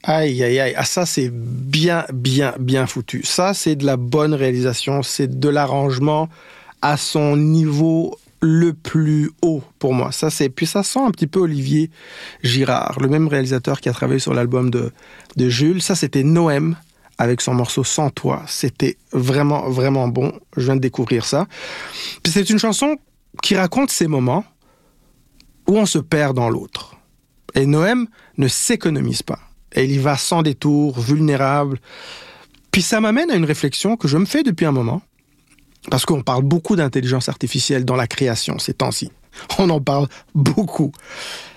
Aïe, aïe, aïe. Ah, ça, c'est bien, bien, bien foutu. Ça, c'est de la bonne réalisation. C'est de l'arrangement à son niveau le plus haut pour moi. Puis ça sent un petit peu Olivier Girard, le même réalisateur qui a travaillé sur l'album de Jules. Ça, c'était Noëm avec son morceau Sans toi. C'était vraiment, vraiment bon. Je viens de découvrir ça. Puis c'est une chanson qui raconte ces moments où on se perd dans l'autre. Et Noëm ne s'économise pas. Et il y va sans détour, vulnérable. Puis ça m'amène à une réflexion que je me fais depuis un moment. Parce qu'on parle beaucoup d'intelligence artificielle dans la création ces temps-ci. On en parle beaucoup.